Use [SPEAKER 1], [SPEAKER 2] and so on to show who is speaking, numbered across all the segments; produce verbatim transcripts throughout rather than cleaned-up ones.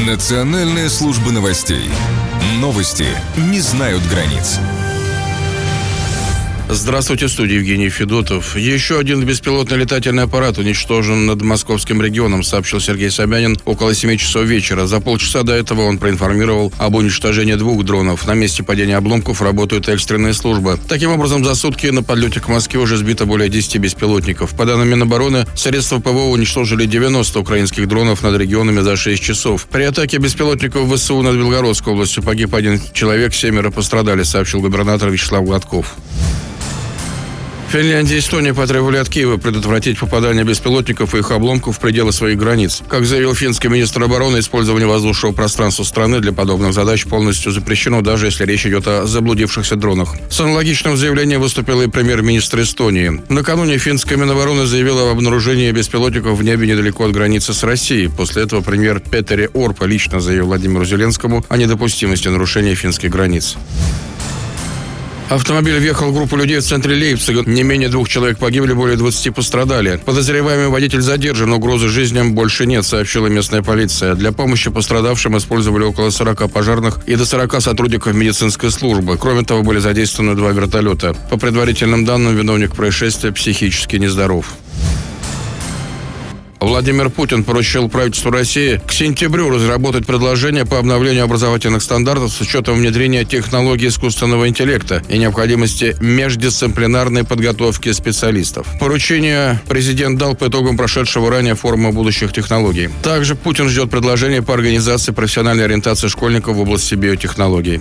[SPEAKER 1] Национальная служба новостей. Новости не знают границ.
[SPEAKER 2] Здравствуйте, в студии Евгений Федотов. Еще один беспилотный летательный аппарат уничтожен над московским регионом, сообщил Сергей Собянин около семи часов вечера. За полчаса до этого он проинформировал об уничтожении двух дронов. На месте падения обломков работают экстренные службы. Таким образом, за сутки на подлете к Москве уже сбито более десяти беспилотников. По данным Минобороны, средства ПВО уничтожили девяносто украинских дронов над регионами за шесть часов. При атаке беспилотников ВСУ над Белгородской областью погиб один человек, семеро пострадали, сообщил губернатор Вячеслав Гладков. Финляндия и Эстония потребовали от Киева предотвратить попадание беспилотников и их обломков в пределы своих границ. Как заявил финский министр обороны, использование воздушного пространства страны для подобных задач полностью запрещено, даже если речь идет о заблудившихся дронах. С аналогичным заявлением выступил и премьер-министр Эстонии. Накануне финская Минобороны заявила об обнаружении беспилотников в небе недалеко от границы с Россией. После этого премьер Петери Орпа лично заявил Владимиру Зеленскому о недопустимости нарушения финских границ. Автомобиль въехал в группу людей в центре Лейпцига. Не менее двух человек погибли, более двадцати пострадали. Подозреваемый водитель задержан, угрозы жизням больше нет, сообщила местная полиция. Для помощи пострадавшим использовали около сорока пожарных и до сорока сотрудников медицинской службы. Кроме того, были задействованы два вертолета. По предварительным данным, виновник происшествия психически нездоров. Владимир Путин поручил правительству России к сентябрю разработать предложение по обновлению образовательных стандартов с учетом внедрения технологий искусственного интеллекта и необходимости междисциплинарной подготовки специалистов. Поручение президент дал по итогам прошедшего ранее форума будущих технологий. Также Путин ждет предложения по организации профессиональной ориентации школьников в области биотехнологий.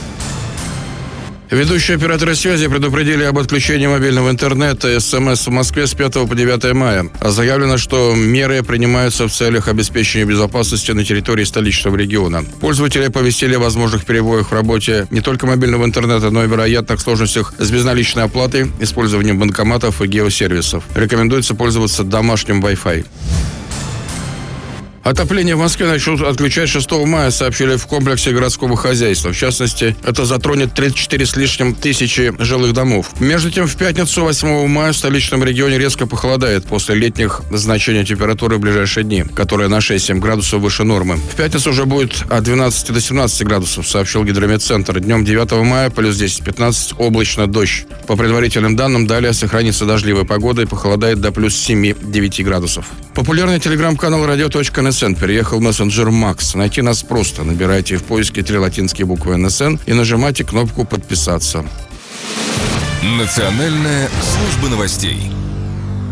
[SPEAKER 2] Ведущие операторы связи предупредили об отключении мобильного интернета и СМС в Москве с пятого по девятое мая. Заявлено, что меры принимаются в целях обеспечения безопасности на территории столичного региона. Пользователи оповестили о возможных перебоях в работе не только мобильного интернета, но и вероятных сложностях с безналичной оплатой, использованием банкоматов и геосервисов. Рекомендуется пользоваться домашним Wi-Fi. Отопление в Москве начнут отключать шестого мая, сообщили в комплексе городского хозяйства. В частности, это затронет тридцать четыре с лишним тысячи жилых домов. Между тем, в пятницу, восьмого мая, в столичном регионе резко похолодает после летних значений температуры в ближайшие дни, которая на шесть-семь градусов выше нормы. В пятницу уже будет от двенадцати до семнадцати градусов, сообщил Гидрометцентр. Днем девятого мая плюс десять-пятнадцать, облачно, дождь. По предварительным данным, далее сохранится дождливая погода и похолодает до плюс семи-девяти градусов. Популярный телеграм-канал радио точка эн эс эн переехал в мессенджер Макс. Найти нас просто. Набирайте в поиске три латинские буквы эн эс эн и нажимайте кнопку «Подписаться».
[SPEAKER 1] Национальная служба новостей.